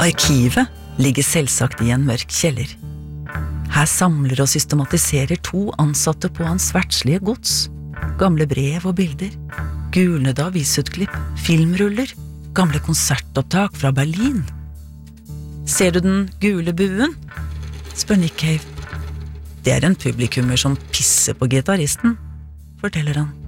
Arkivet ligger selvsagt i en mørk kjeller. Her samler og systematiserer 2 ansatte på hans verdslige gods. Gamle brev og bilder, gulnede avisutklipp, filmruller, gamle konsertopptak fra Berlin. Ser du den gule buen? Spør Nick Cave. Det en publikummer som pisser på gitaristen, forteller han.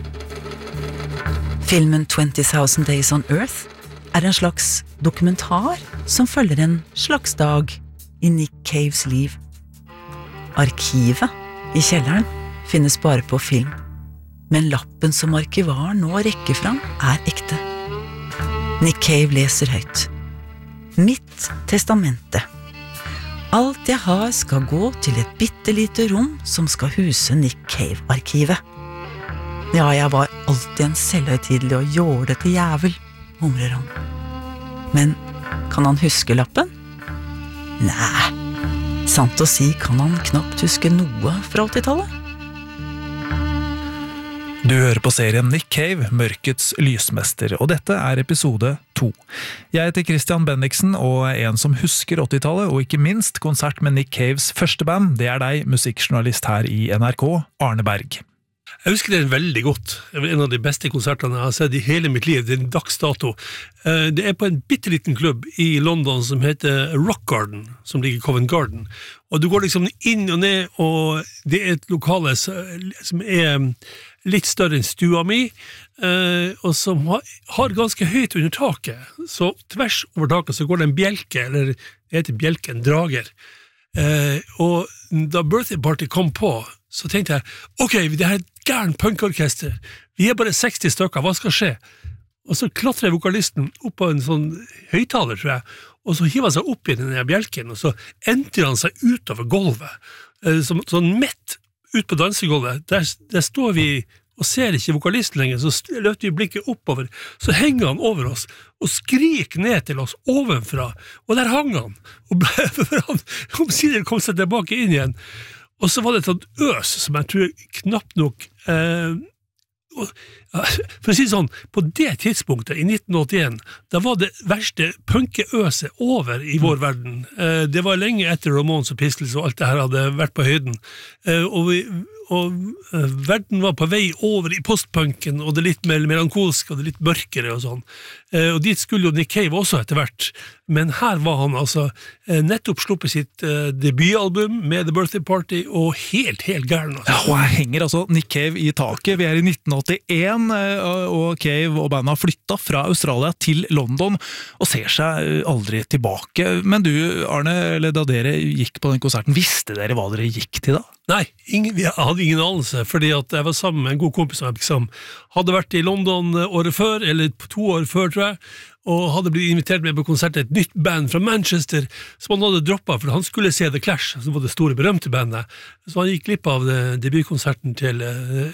Filmen 20,000 Days on Earth en slags dokumentar som følger en slags dag i Nick Caves liv. Arkivet i kjelleren finnes bare på film, men lappen som arkivaren nå rekker fram ekte. Nick Cave leser høyt. Mitt testamente. Alt jeg har skal gå til et bittelite rom som skal huse Nick Cave-arkivet. Ja, jeg var alltid en selvhøytidelig og jålete jævel, mumler han. Men kan han huske lappen? Nei, sant å si kan han knapt huske noe fra 80-tallet. Du hører på serien Nick Cave, Mørkets lysmester, og dette episode 2. Jeg heter Christian Bendiksen, og en som husker 80-tallet, og ikke minst konsert med Nick Caves første band, det deg, musikkjournalist her i NRK, Arne Berg. Jeg husker det veldig godt. Det var en av de beste konsertene jeg har sett i hele mitt liv, det en dagsdato. Det på en bitteliten klubb i London som heter Rock Garden, som ligger i Covent Garden. Og du går liksom inn og ned, og det et lokale som litt større enn stua mi, og som har ganske høyt under taket. Så tvers over taket så går det en bjelke, eller det heter bjelke, en drager. Og da Birthday Party kom på, så tenkte jeg, ok, det her gæren punkorkester, vi bare 60 stykker, hva skal skje? Og så klatrer vokalisten opp på en sånn høyttaler, tror jeg, og så hiver han seg opp i den bjelken, og så entrer han seg utover gulvet, sånn midt ut på dansegulvet, der står vi og ser ikke vokalisten lenger, så løfter vi blikket oppover, så henger han over oss og skriker ned til oss ovenfra, og der hang han, og han omsider kom seg tilbake inn igjen. Og så var det et sånt øs som jeg tror knapt nok for å si det sånn, på det tidspunktet i 1981, da var det verste punkeøset over i vår verden. Det var lenge etter Ramones og Pistols og alt det her hadde vært på høyden, og verden var på vei over i postpunken, og det litt mer melankolsk og det litt mørkere og sånn. Og dit skulle jo Nick Cave også etter hvert, men her var han altså nettopp sluppet sitt debutalbum med The Birthday Party, og helt gæren. Altså. Ja, og her henger altså Nick Cave i taket. Vi i 1981, og Cave og bandet har flyttet fra Australia til London, og ser seg aldri tilbake. Men du, Arne, eller da dere gikk på den konserten, visste dere hva dere gikk til da? Nei, jeg hadde ingen anelse, fordi at jeg var sammen med en god kompis som hadde vært i London året før, eller 2 år før, tror jeg, og hadde blitt invitert med på konsert et nytt band fra Manchester, som han hadde droppet, for han skulle se The Clash, som var det store berømte bandet. Så han gikk glipp av debutkonserten til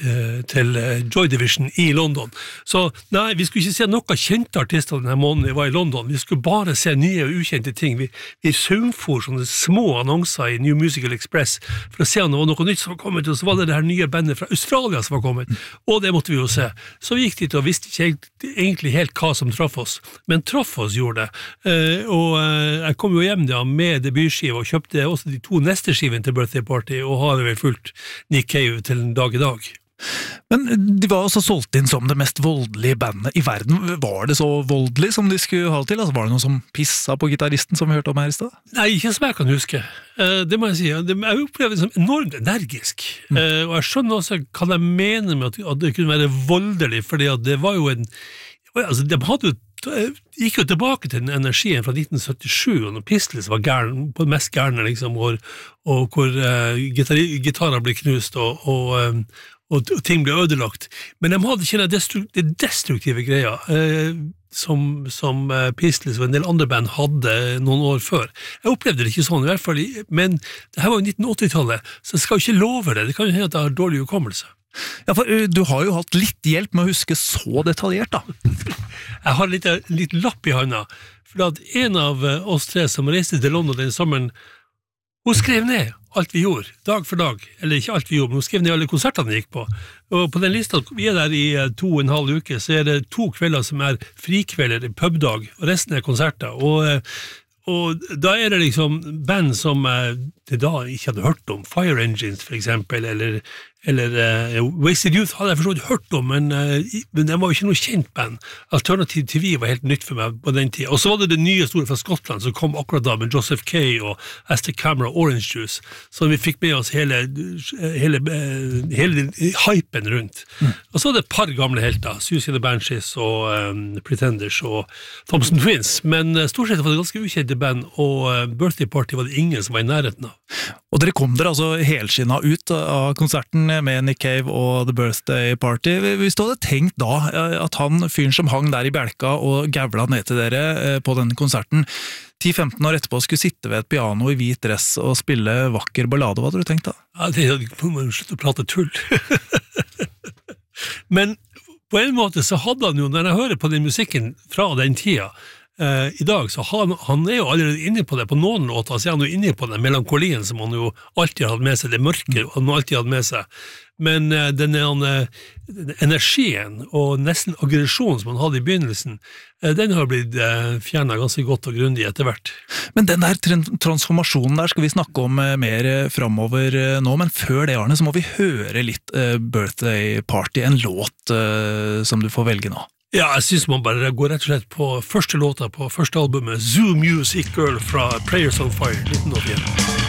Joy Division i London. Så nei, vi skulle ikke se noe kjente artister denne måneden vi var i London, vi skulle bare se nye og ukjente ting. Vi saumfor sånne små annonser i New Musical Express, for å se om det var noe nytt som var kommet, og så var det her nye bandet fra Australia som var kommet, og det måtte vi jo se. Så vi gikk dit og visste ikke egentlig helt hva som traff oss, men traff oss gjorde det, og jeg kom jo hjem da med debutskiva og kjøpte også de 2 neste skivene til Birthday Party, og har vel fulgt Nick Cave til en dag i dag. Men de var også solgt inn som det mest voldelige bandet i verden. Var det så voldelig som de skulle ha til? Altså, var det noen som pisset på gitaristen som vi hørte om her i sted? Nei, ikke som jeg kan huske. Det må jeg si. Jeg opplever det som enormt energisk. Og jeg skjønner også hva de mener med at det kunne være voldelig, fordi at det var jo altså, de hadde jo gikk jo tilbake til den energien fra 1977, når Pistols var gæren, på det mest gærne, liksom, og hvor gitarer ble knust, og ting ble ødelagt. Men de hadde ikke det destruktive greia, som Pistols og en del andre band hadde noen år før. Jeg opplevde det ikke sånn, i hvert fall, men det her var jo 1980-tallet, så jeg skal jo ikke love det. Det kan jo hende at jeg har dårlig hukommelse. Ja, for du har jo hatt litt hjelp med å huske så detaljert da. Jeg har litt lapp i hånda, for at en av oss 3 som reiste til London den sommeren, hun skrev ned alt vi gjorde, dag for dag, eller ikke alt vi gjorde, men hun skrev ned alle konsertene vi gikk på, og på den lista, vi der i 2,5 uker, så det 2 kvelder som frikvelder, pubdag, og resten konserter, og Og da det liksom band som det da ikke hadde hørt om, Fire Engines for eksempel, eller Wasted Youth hadde jeg forstått hørt om, men det var jo ikke noe kjent band. Alternativ TV var helt nytt for meg på den tiden. Og så var det nye store fra Skottland som kom akkurat da med Joseph Kay og Aztec Camera og Orange Juice, så vi fikk med oss hele hypen rundt. Og så var det et par gamle helter, Susie and the Banshees og Pretenders og Thompson Twins, men stort sett var det ganske ukjente band, og Birthday Party var det ingen som var i nærheten av. Og dere kom dere altså helskinna ut av konserten med Nick Cave og The Birthday Party. Hvis du hadde tenkt da at han fyren som hang der i bjelka og gavla ned til dere på den konserten, 10-15 år etterpå skulle sitte ved et piano i hvit dress og spille vakker ballade, hva hadde du tenkt da? Ja, det må jo slutte å prate tull. Men på en måte så hadde han jo, når jeg hører på den musikken fra den tida, i dag, så han jo allerede inne på det, på noen låter, så han jo inne på den melankolien som han jo alltid har hatt med seg, det mørke han alltid hatt med seg, men den energien og nesten aggresjonen som han hadde i begynnelsen, den har blitt fjernet ganske godt og grundig etter hvert. Men den der transformasjonen der skal vi snakke om mer fremover nå, men før det, Arne, så må vi høre litt Birthday Party, en låt som du får velge nå. Ja, jeg synes man bare går rett og slett på første låta på første albumet, Zoo Music Girl fra Prayers on Fire, 1981.